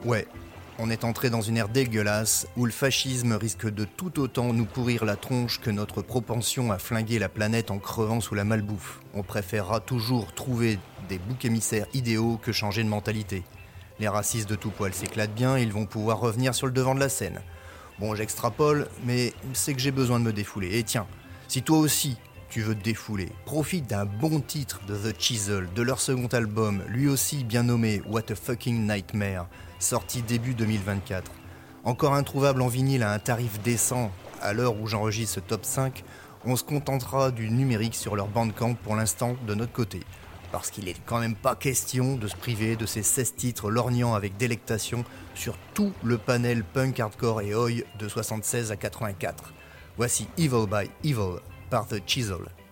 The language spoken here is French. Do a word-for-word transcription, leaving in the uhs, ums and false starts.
Ouais, on est entré dans une ère dégueulasse où le fascisme risque de tout autant nous pourrir la tronche que notre propension à flinguer la planète en crevant sous la malbouffe. On préférera toujours trouver des boucs émissaires idéaux que changer de mentalité. Les racistes de tout poil s'éclatent bien, ils vont pouvoir revenir sur le devant de la scène. Bon, j'extrapole, mais c'est que j'ai besoin de me défouler. Et tiens, si toi aussi tu veux te défouler, profite d'un bon titre de The Chisel, de leur second album, lui aussi bien nommé What a Fucking Nightmare, sorti début deux mille vingt-quatre. Encore introuvable en vinyle à un tarif décent, à l'heure où j'enregistre ce top cinq, on se contentera du numérique sur leur Bandcamp pour l'instant de notre côté. Parce qu'il est quand même pas question de se priver de ces seize titres lorgnant avec délectation sur tout le panel punk, hardcore et oi de soixante-seize à quatre-vingt-quatre. Voici Evil by Evil par The Chisel.